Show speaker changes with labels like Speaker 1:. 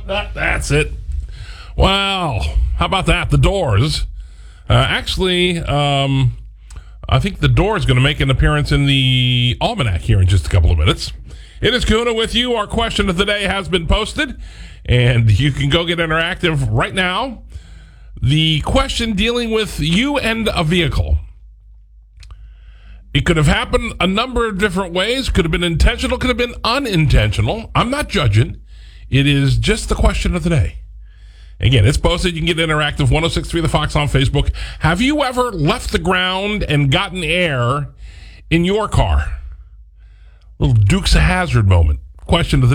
Speaker 1: That's it. Wow. How about that? The Doors. I think The Doors is going to make an appearance in the Almanac here in just a couple of minutes. It is Kuna with you. Our question of the day has been posted, and you can go get interactive right now. The question dealing with you and a vehicle. It could have happened a number of different ways. Could have been intentional, could have been unintentional. I'm not judging. It is just the question of the day. Again, it's posted. You can get interactive. 1063 The Fox on Facebook. Have you ever left the ground and gotten air in your car? Little Dukes of Hazzard moment. Question of the